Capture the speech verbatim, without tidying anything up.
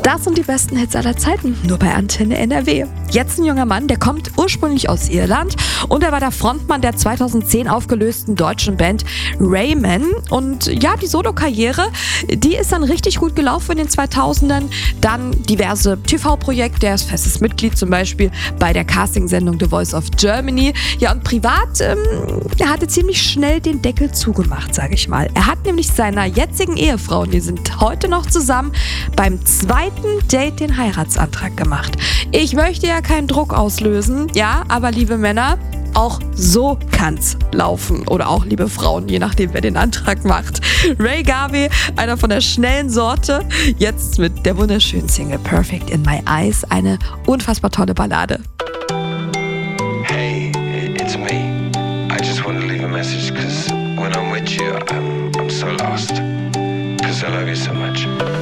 Das sind die besten Hits aller Zeiten, nur bei Antenne N R W. Jetzt ein junger Mann, der kommt ursprünglich aus Irland und er war der Frontmann der zweitausendzehn aufgelösten deutschen Band Rayman. Und ja, die Solokarriere, die ist dann richtig gut gelaufen in den zweitausendern. Dann diverse T V-Projekte, er ist festes Mitglied zum Beispiel bei der Castingsendung The Voice of Germany. Ja, und privat, ähm, er hatte ziemlich schnell den Deckel zugemacht, sage ich mal. Er hat nämlich seiner jetzigen Ehefrau, und die sind heute noch zusammen, beim zweiten Date den Heiratsantrag gemacht. Ich möchte ja keinen Druck auslösen, ja, aber liebe Männer, auch so kann's laufen. Oder auch liebe Frauen, je nachdem, wer den Antrag macht. Ray Garvey, einer von der schnellen Sorte, jetzt mit der wunderschönen Single Perfect in My Eyes, eine unfassbar tolle Ballade. Hey, it's me. I just want to leave a message, cause when I'm with you, I'm, I'm so lost. Cause I love you so much.